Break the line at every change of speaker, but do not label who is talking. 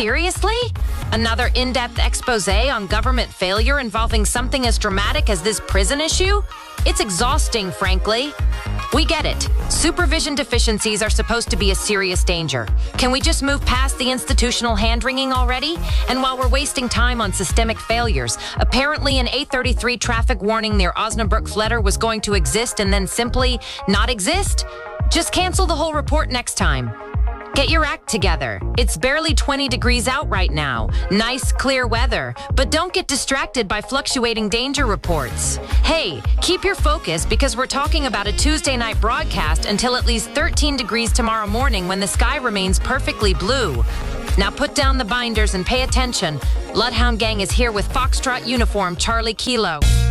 Seriously? Another in-depth expose on government failure involving something as dramatic as this prison issue? It's exhausting, frankly. We get it. Supervision deficiencies are supposed to be a serious danger. Can we just move past the institutional hand-wringing already? And while we're wasting time on systemic failures, apparently an 833 traffic warning near Osnabrück Fletter was going to exist and then simply not exist? Just cancel the whole report next time. Get your act together. It's barely 20 degrees out right now. Nice, clear weather. But don't get distracted by fluctuating danger reports. Hey, keep your focus because we're talking about a Tuesday night broadcast until at least 13 degrees tomorrow morning when the sky remains perfectly blue. Now put down the binders and pay attention. Bloodhound Gang is here with Foxtrot uniform Charlie Kilo.